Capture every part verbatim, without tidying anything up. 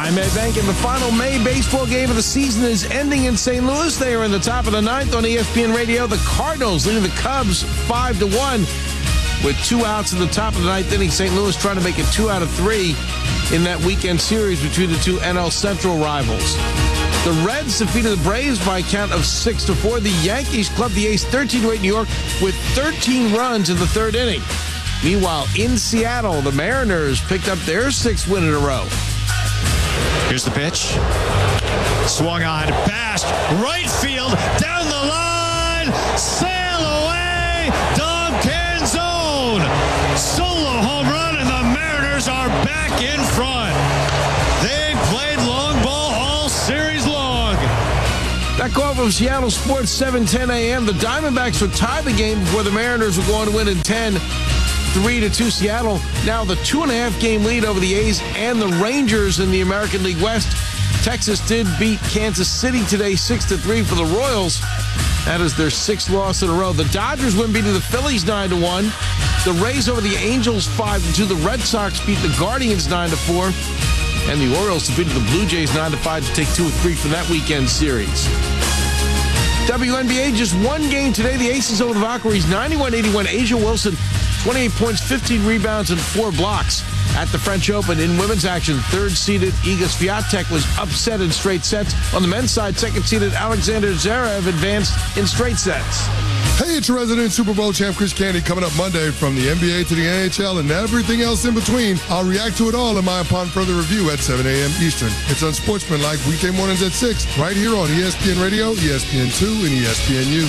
I'm Ed Bank, and the final May baseball game of the season is ending in Saint Louis. They are in the top of the ninth on E S P N Radio. The Cardinals leading the Cubs five to one with two outs in the top of the ninth inning. Saint Louis trying to make it two out of three in that weekend series between the two N L Central rivals. The Reds defeated the Braves by a count of six to four. The Yankees clubbed the A's thirteen to eight New York with thirteen runs in the third inning. Meanwhile, in Seattle, the Mariners picked up their sixth win in a row. Here's the pitch. Swung on, past right field, down the line, sail away, Duncan zone. Solo home run, and the Mariners are back in front. They played long ball all series long. That call from Seattle Sports, seven ten a.m. The Diamondbacks would tie the game before the Mariners were going to win in ten. three to two Seattle. Now the two and a half game lead over the A's and the Rangers in the American League West. Texas did beat Kansas City today six to three for the Royals. That is their sixth loss in a row. The Dodgers win beating the Phillies nine to one. The Rays over the Angels five to two. The Red Sox beat the Guardians nine to four. And the Orioles defeated the Blue Jays nine to five to take two or three from that weekend series. W N B A just one game today. The Aces over the Valkyries ninety-one eighty-one. Asia Wilson twenty-eight points, fifteen rebounds, and four blocks. At the French Open in women's action, third-seeded Iga Swiatek was upset in straight sets. On the men's side, second-seeded Alexander Zverev advanced in straight sets. Hey, it's your resident Super Bowl champ Chris Candy coming up Monday from the N B A to the N H L and everything else in between. I'll react to it all in my upon further review at seven a.m. Eastern. It's unsportsmanlike weekday mornings at six, right here on E S P N Radio, E S P N two, and E S P N U.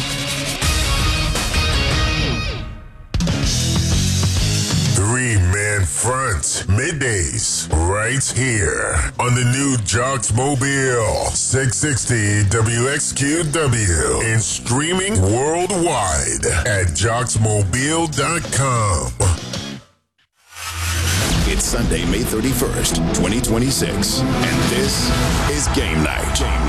Three-man front, middays, right here on the new Jocks Mobile, six sixty W X Q W, and streaming worldwide at jocks mobile dot com. It's Sunday, May thirty-first, twenty twenty-six, and this is Game Night.